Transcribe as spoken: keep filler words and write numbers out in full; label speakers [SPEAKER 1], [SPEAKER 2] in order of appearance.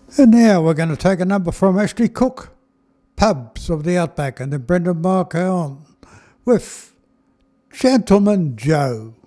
[SPEAKER 1] And now we're going to take a number from Ashley Cook, Pubs of the Outback, and then Brendan Mark on with Gentleman Joe.